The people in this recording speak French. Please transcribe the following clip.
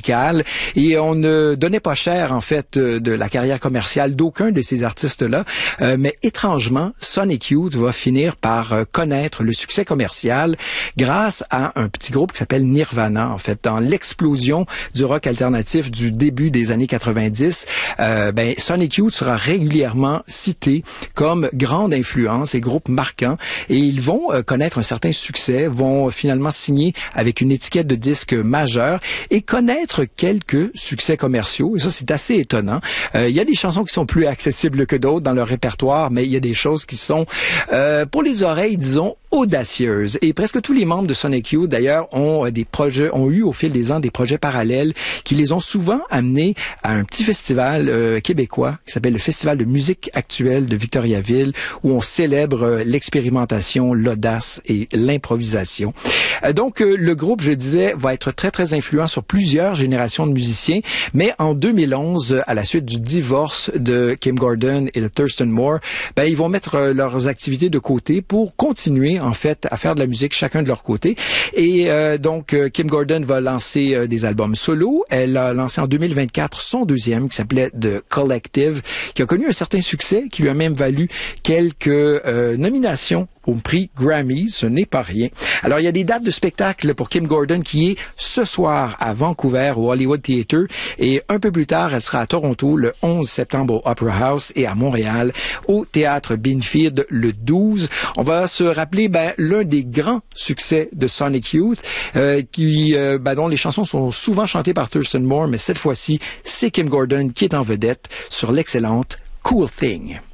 musicale et on ne donnait pas cher, en fait, de la carrière commerciale d'aucun de ces artistes-là. Mais étrangement, Sonic Youth va finir par connaître le succès commercial grâce à un petit groupe qui s'appelle Nirvana. En fait, dans l'explosion du rock alternatif du début des années 90, Sonic Youth sera régulièrement cité comme grande influence et groupe marquant. Et ils vont connaître un certain succès, vont finalement signer avec une étiquette de disque majeure et connaître quelques succès commerciaux. Et ça, c'est assez étonnant. Il y a des chansons qui sont plus accessibles que d'autres dans leur répertoire, mais il y a des choses qui sont, pour les oreilles, disons, audacieuses. Et presque tous les membres de Sonic Youth, d'ailleurs, ont eu au fil des ans des projets parallèles qui les ont souvent amenés à un petit festival québécois qui s'appelle le Festival de musique actuelle de Victoriaville, où on célèbre l'expérimentation, l'audace et l'improvisation. Donc, le groupe, je disais, va être très, très influent sur plusieurs générations de musiciens, mais en 2011, à la suite du divorce de Kim Gordon et de Thurston Moore, ils vont mettre leurs activités de côté pour continuer, en fait, à faire de la musique chacun de leur côté. Et donc, Kim Gordon va lancer des albums solo. Elle a lancé en 2024 son deuxième, qui s'appelait The Collective, qui a connu un certain succès, qui lui a même valu quelques nominations au prix Grammy, ce n'est pas rien. Alors, il y a des dates de spectacle pour Kim Gordon qui est ce soir à Vancouver au Hollywood Theatre et un peu plus tard, elle sera à Toronto le 11 septembre au Opera House et à Montréal au Théâtre Binfield le 12. On va se rappeler l'un des grands succès de Sonic Youth dont les chansons sont souvent chantées par Thurston Moore, mais cette fois-ci, c'est Kim Gordon qui est en vedette sur l'excellente Cool Thing.